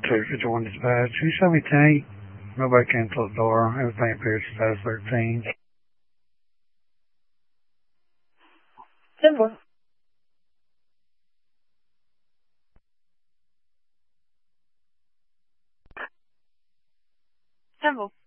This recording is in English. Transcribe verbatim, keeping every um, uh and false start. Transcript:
to join this badge. two seventeen. Nobody came to the door. Everything appears as thirteen. Simple. Simple.